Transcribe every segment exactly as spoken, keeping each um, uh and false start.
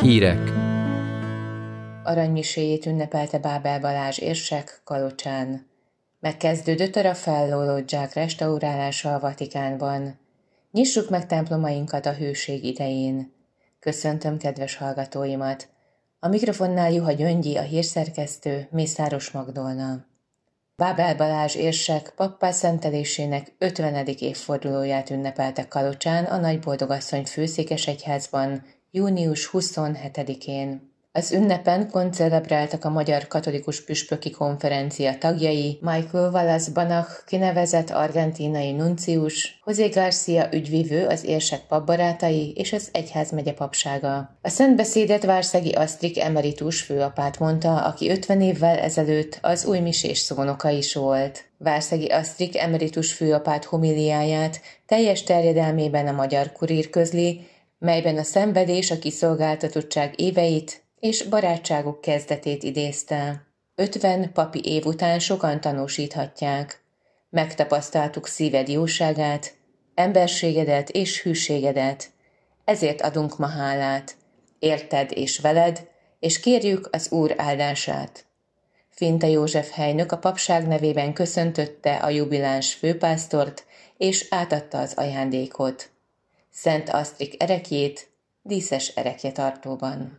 Hírek. Aranymiséjét ünnepelte Bábel Balázs érsek Kalocsán. Megkezdődött a Raffaello loggiák restaurálása a Vatikánban. Nyissuk meg templomainkat a hőség idején. Köszöntöm kedves hallgatóimat. A mikrofonnál Juha Gyöngyi, a hírszerkesztő, Mészáros Magdolna. Bábel Balázs érsek pappá szentelésének ötvenedik évfordulóját ünnepelte Kalocsán a Nagyboldogasszony főszékesegyházban június huszonhetedikén. Az ünnepen koncelebráltak a Magyar Katolikus Püspöki Konferencia tagjai, Michael Wallace Banach kinevezett argentínai nuncius, José García ügyvivő, az érsek papbarátai és az egyházmegye papsága. A szentbeszédet Várszegi Asztrik emeritus főapát mondta, aki ötven évvel ezelőtt az újmisés szónoka is volt. Várszegi Asztrik emeritus főapát homiliáját teljes terjedelmében a Magyar Kurír közli, melyben a szenvedés, a kiszolgáltatottság éveit és barátságok kezdetét idézte. Ötven papi év után sokan tanúsíthatják. Megtapasztaltuk szíved jóságát, emberségedet és hűségedet. Ezért adunk ma hálát. Érted és veled, és kérjük az Úr áldását. Finta József helynök a papság nevében köszöntötte a jubiláns főpásztort, és átadta az ajándékot. Szent Asztrik erekjét díszes erekjetartóban.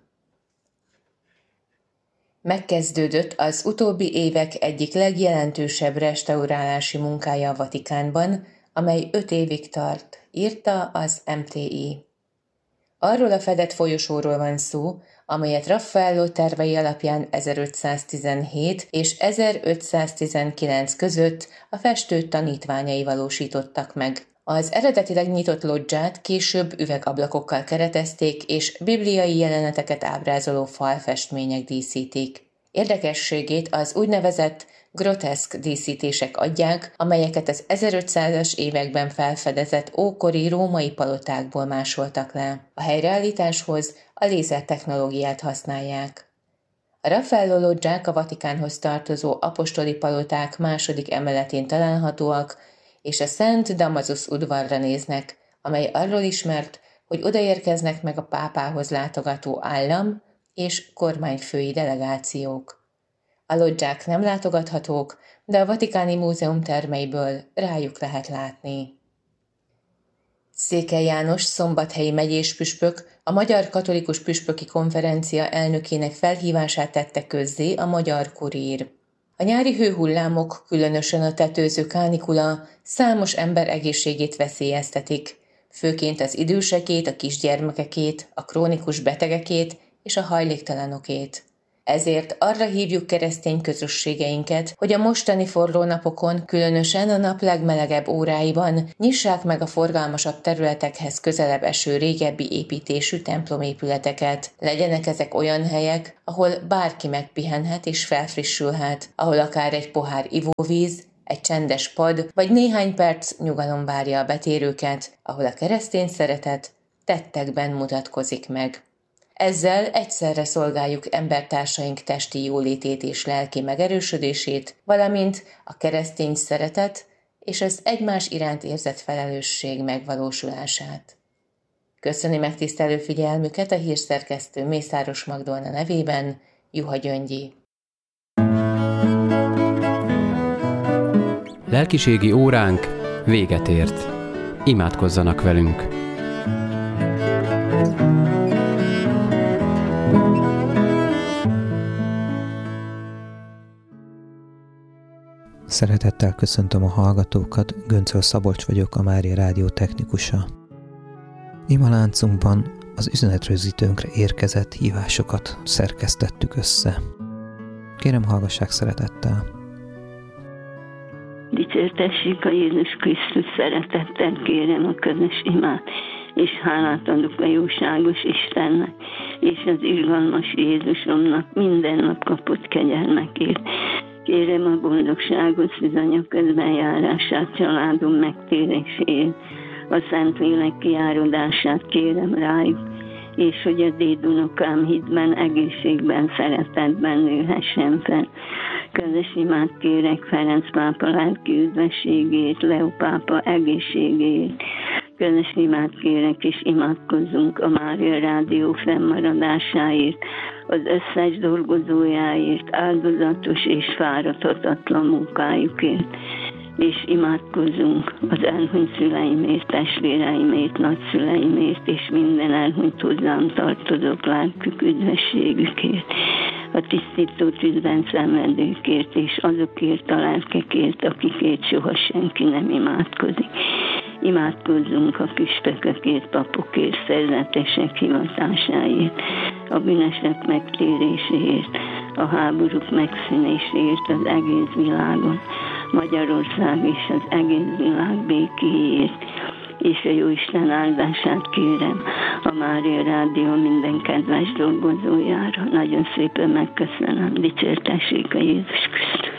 Megkezdődött az utóbbi évek egyik legjelentősebb restaurálási munkája a Vatikánban, amely öt évig tart, írta az em té i. Arról a fedett folyosóról van szó, amelyet Raffaello tervei alapján ezerötszáztizenhét és ezerötszáztizenkilenc között a festő tanítványai valósítottak meg. Az eredetileg nyitott loggiát később üvegablakokkal keretezték, és bibliai jeleneteket ábrázoló falfestmények díszítik. Érdekességét az úgynevezett groteszk díszítések adják, amelyeket az ezerötszázas években felfedezett ókori római palotákból másoltak le. A helyreállításhoz a lézertechnológiát használják. A Raffaello loggiák a Vatikánhoz tartozó apostoli paloták második emeletén találhatóak, és a Szent Damasus udvarra néznek, amely arról ismert, hogy odaérkeznek meg a pápához látogató állam és kormányfői delegációk. A loggiák nem látogathatók, de a Vatikáni Múzeum termeiből rájuk lehet látni. Székely János szombathelyi megyés püspök a Magyar Katolikus Püspöki Konferencia elnökének felhívását tette közzé a Magyar Kurír. A nyári hőhullámok, különösen a tetőző kánikula számos ember egészségét veszélyeztetik, főként az idősekét, a kisgyermekekét, a krónikus betegekét és a hajléktalanokét. Ezért arra hívjuk keresztény közösségeinket, hogy a mostani forró napokon, különösen a nap legmelegebb óráiban nyissák meg a forgalmasabb területekhez közelebb eső régebbi építésű templomépületeket. Legyenek ezek olyan helyek, ahol bárki megpihenhet és felfrissülhet, ahol akár egy pohár ivóvíz, egy csendes pad vagy néhány perc nyugalom várja a betérőket, ahol a keresztény szeretet tettekben mutatkozik meg. Ezzel egyszerre szolgáljuk embertársaink testi jólétét és lelki megerősödését, valamint a keresztény szeretet és az egymás iránt érzett felelősség megvalósulását. Köszöni megtisztelő figyelmüket a hírszerkesztő Mészáros Magdolna nevében, Juha Gyöngyi. Lelkiségi óránk véget ért. Imádkozzanak velünk! Szeretettel köszöntöm a hallgatókat, Göncöl Szabolcs vagyok, a Mária Rádió technikusa. Imaláncunkban az üzenetrögzítőnkre érkezett hívásokat szerkesztettük össze. Kérem, hallgassák szeretettel. Dicsértessék a Jézus Krisztus, szeretettel kérem a közös imát, és hálát adok a jóságos Istennek, és az irgalmas Jézusomnak minden nap kapott kegyelmekért. Kérem a boldogságot, szűzanya közbenjárását, családom megtérését, a Szentlélek kiáradását kérem rájuk, és hogy a dédunokám hitben, egészségben, szeretetben nőhessen fel. Közös imát kérek Ferenc pápa lelki üdvességét, Leó pápa egészségét, Közös imát kérek, és imádkozzunk a Mária Rádió fennmaradásáért, az összes dolgozójáért, áldozatos és fáradhatatlan munkájukért, és imádkozzunk az elhunyt szüleimért, testvéreimért, nagyszüleimért, és minden elhunyt hozzám tartozók lelkük üdvességükért, a tisztító tűzben szenvedőkért, és azokért a lelkekért, akikért soha senki nem imádkozik. Imádkozzunk a püspökökért, papokért, szerzetesek hivatásáért, a bűnösök megtéréséért, a háborúk megszűnéséért az egész világon, Magyarország és az egész világ békéért, és a Jóisten áldását kérem a Mária Rádió minden kedves dolgozójára. Nagyon szépen megköszönöm. Dicsértessék a Jézus Krisztus.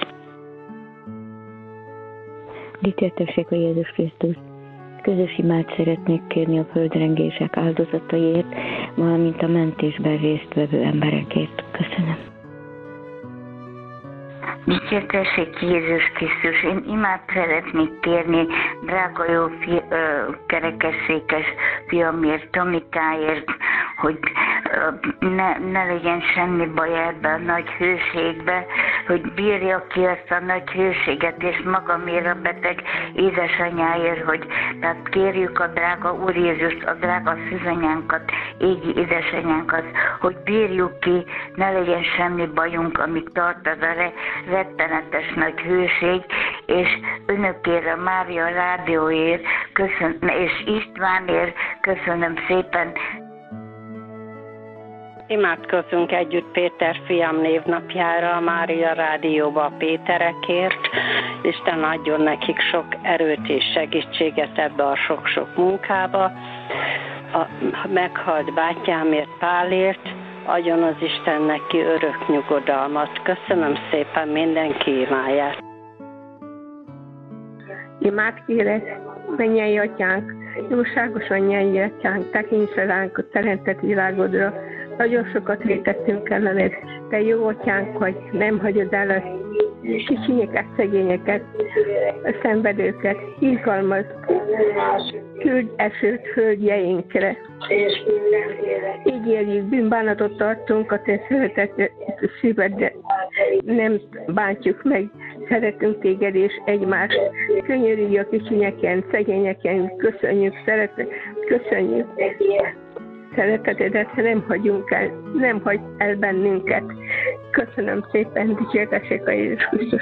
Dicsértessék a Jézus Krisztus. Közös imát szeretnék kérni a földrengések áldozataiért, valamint a mentésben résztvevő emberekért. Köszönöm. Dicsértessék Jézus Krisztus, én imát szeretnék kérni drága jó fi, ö, kerekesszékes fiamért, Tomikáért, hogy ö, ne, ne legyen semmi baj ebbe a nagy hőségbe, hogy bírja ki ezt a nagy hőséget, és magamért a beteg édesanyáért, hogy tehát kérjük a drága Úr Jézust, a drága szűzanyánkat, égi édesanyánkat, hogy bírjuk ki, ne legyen semmi bajunk, amíg tart az a re, rettenetes nagy hőség, és önökért, a Mária Rádióért, köszön, és Istvánért köszönöm szépen. Imádkozzunk együtt Péter fiam névnapjára, a Mária Rádióba a Péterekért. Isten adjon nekik sok erőt és segítséget ebbe a sok-sok munkába. A meghalt bátyámért, Pálért, adjon az Isten neki örök nyugodalmat. Köszönöm szépen mindenki imáját. Imát kérek, mennyei atyánk, jóságos anyjai atyánk, tekints ránk a teremtett világodra. Nagyon sokat vétettünk ellened, te jó atyánk vagy, nem hagyod el a kicsinyeket, szegényeket, a szenvedőket, izgalmaz, küld esőt földjeinkre. Ígérjük, bűnbánatot tartunk a te szeretett szívedre, nem bántjuk meg, szeretünk téged és egymást. Könyörülj a kicsinyeken, szegényeken, köszönjük, szeretet, köszönjük. Szeretetedet nem hagyunk el, nem hagy el bennünket. Köszönöm szépen, dicsértessék a Jézus Krisztus.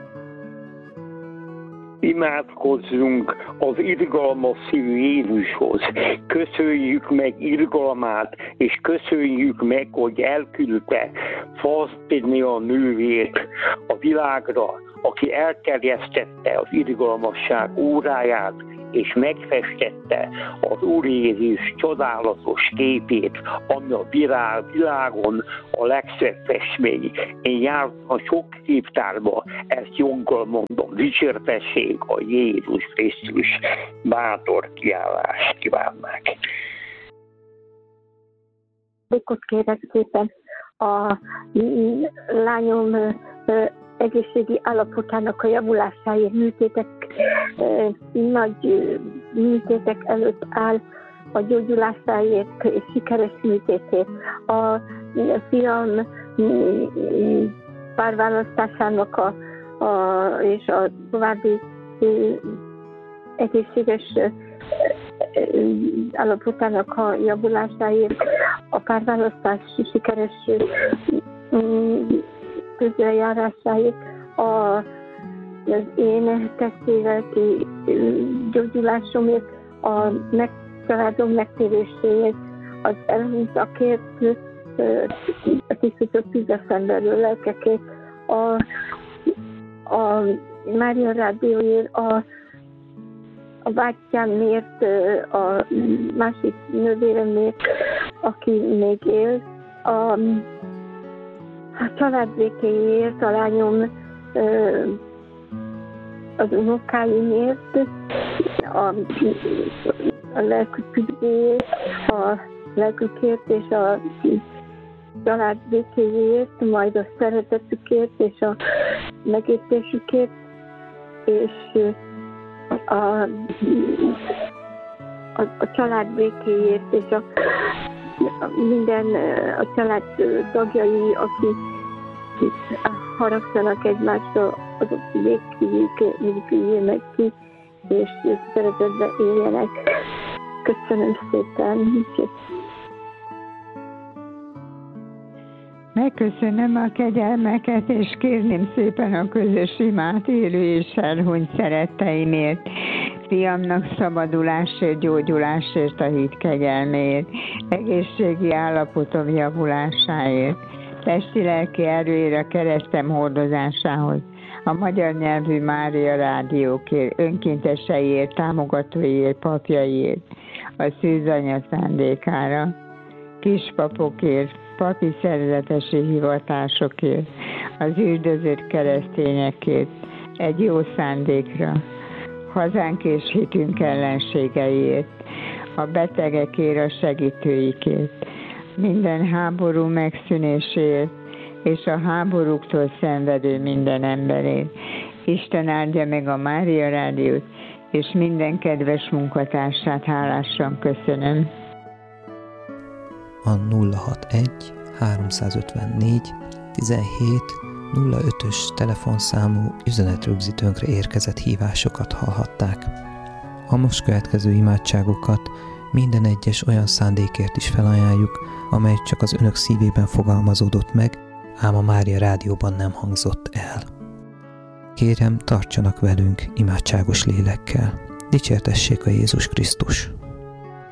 Imádkozzunk az irgalmas szívű Jézushoz. Köszönjük meg irgalmát, és köszönjük meg, hogy elküldte Fausztina a nővért a világra, aki elterjesztette az irgalmasság óráját, és megfestette az Úr Jézus csodálatos képét, ami a világon a legszebb festmény. Én jártam a sok képtárba, ezt joggal mondom, dicsértessék a Jézus Krisztus, bátor kiállást kívánnak. Békot kérek szépen a lányom egészségi állapotának a javulásáért, műtétek, nagy műtétek előtt áll, a gyógyulásáért és sikeres műtétét. A fiam párválasztásának a, a, és a további egészséges állapotának a javulásáért, a párválasztás sikeres közrejárásáért, a, az én testvéreki gyógyulásomért, a meg, családom megtéréséért, az elhúzakért, a tisztított tűzre szenvedő lelkekért, a, a Mária Rádióért, a, a bátyámért, a másik nővéremért, aki még él, a A családbékéért, a lányom az unokáimért, a, a lelkükért, a lelkükért és a családbékéért, majd a szeretetükért és a megértésükért, és a a, a család békéért, és a, a minden a család tagjai, akik haragszanak egymásra, azok végigüljenek ki, és szeretetben éljenek. Köszönöm szépen. Megköszönöm a kegyelmeket, és kérném szépen a közös imát élő és elhunyt szeretteimért, fiamnak szabadulásért, gyógyulásért, a hit kegyelméért, egészségi állapotom javulásáért, testi-lelki erőért, a keresztem hordozásához, a magyar nyelvű Mária rádiókért, önkénteseiért, támogatóiért, papjaiért, a szűzanya szándékára, kispapokért, papi szerzetesi hivatásokért, az üldözött keresztényekért, egy jó szándékra, hazánk és hitünk ellenségeiért, a betegekért, a segítőikért, minden háború megszűnéséért, és a háborúktól szenvedő minden emberért. Isten áldja meg a Mária Rádiót, és minden kedves munkatársát hálásan köszönöm. A nulla hatvanegy háromszázötvennégy tizenhét nulla ötös telefonszámú üzenetrögzítőnkre érkezett hívásokat hallhatták. A most következő imádságokat minden egyes olyan szándékért is felajánljuk, amely csak az önök szívében fogalmazódott meg, ám a Mária Rádióban nem hangzott el. Kérem, tartsanak velünk imádságos lélekkel. Dicsértessék a Jézus Krisztus!